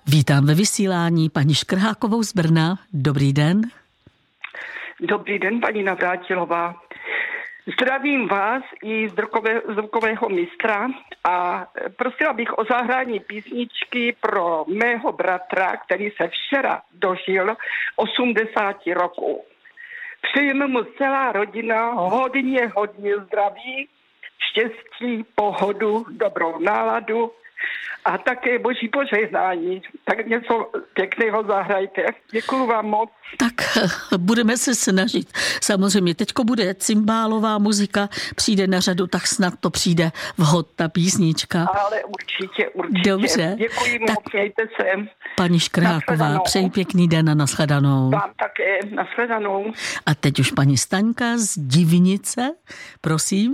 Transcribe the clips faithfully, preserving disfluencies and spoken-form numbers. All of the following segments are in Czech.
Vítám ve vysílání paní Škrhákovou z Brna. Dobrý den. Dobrý den, paní Navrátilová. Zdravím vás i zvukového, zvukového mistra a prosila bych o zahrání písničky pro mého bratra, který se včera dožil osmdesáti roků. Přejeme mu celá rodina hodně, hodně zdraví, štěstí, pohodu, dobrou náladu a také boží požehnání. Tak něco pěkného zahrajte. Děkuju vám moc. Tak budeme se snažit. Samozřejmě teďko bude cymbálová muzika, přijde na řadu, tak snad to přijde vhod ta písnička. Ale určitě, určitě. Dobře. Děkuji moc, mějte se. Paní Škrháková, přeji pěkný den a nashledanou. Vám také, nashledanou. A teď už paní Staňka z Divnice, prosím.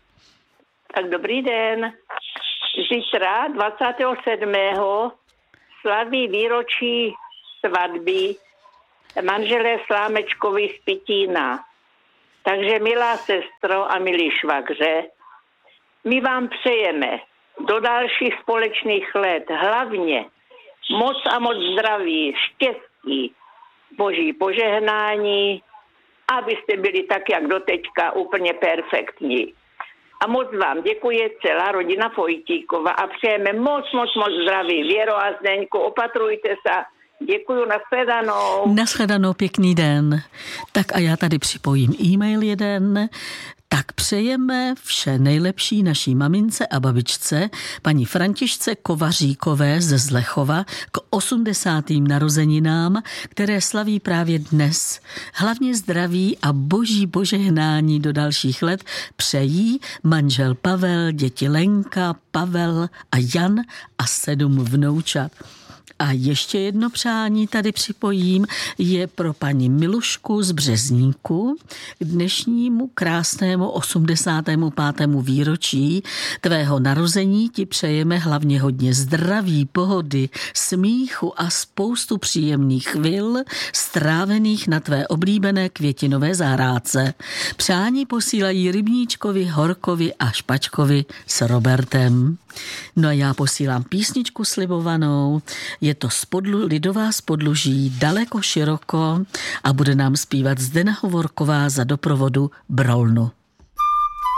Tak dobrý den. Zítra dvacátého sedmého slaví výročí svatby manželé Slámečkovi z Pitína. Takže milá sestro a milí švagře, my vám přejeme do dalších společných let hlavně moc a moc zdraví, štěstí, boží požehnání, abyste byli tak, jak doteďka, úplně perfektní. A moc vám děkuje celá rodina Vojtíkova a přejeme moc, moc, moc zdraví. Věro a Zdeňku, opatrujte se. Děkuju, nashledanou. Nashledanou, pěkný den. Tak a já tady připojím e-mail jeden. Tak přejeme vše nejlepší naší mamince a babičce, paní Františce Kovaříkové ze Zlechova, k osmdesátým narozeninám, které slaví právě dnes. Hlavně zdraví a boží požehnání do dalších let přejí manžel Pavel, děti Lenka, Pavel a Jan a sedm vnoučat. A ještě jedno přání tady připojím, je pro paní Milušku z Březníku k dnešnímu krásnému osmdesátému pátému výročí tvého narození ti přejeme hlavně hodně zdraví, pohody, smíchu a spoustu příjemných chvil strávených na tvé oblíbené květinové zahrádce. Přání posílají Rybníčkovi, Horkovi a Špačkovi s Robertem. No a já posílám písničku slibovanou. Je to spodlu, lidová z Podluží, daleko široko a bude nám zpívat Zdena Hovorková za doprovodu Brolnu.